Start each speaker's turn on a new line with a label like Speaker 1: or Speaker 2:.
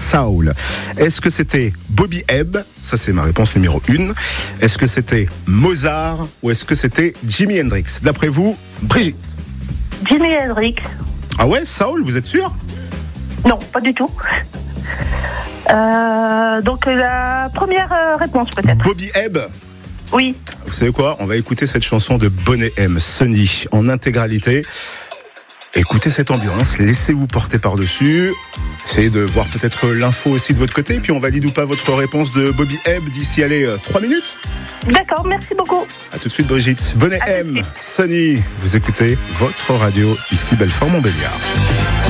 Speaker 1: Saul. Est-ce que c'était Bobby Hebb? Ça, c'est ma réponse numéro 1. Est-ce que c'était Mozart ou est-ce que c'était Jimi Hendrix? D'après vous, Brigitte?
Speaker 2: Jimi Hendrix.
Speaker 1: Ah ouais, Saul, vous êtes sûr?
Speaker 2: Non, pas du tout. Donc la première réponse peut-être.
Speaker 1: Bobby Hebb?
Speaker 2: Oui.
Speaker 1: Vous savez quoi? On va écouter cette chanson de Boney M, Sunny, en intégralité. Écoutez cette ambiance, laissez-vous porter par-dessus. Essayez de voir peut-être l'info aussi de votre côté. Puis on valide ou pas votre réponse de Bobby Hebb d'ici, 3 minutes.
Speaker 2: D'accord, merci beaucoup.
Speaker 1: A tout de suite Brigitte. Boney M, Sunny. Vous écoutez votre radio, ici Belfort-Montbéliard.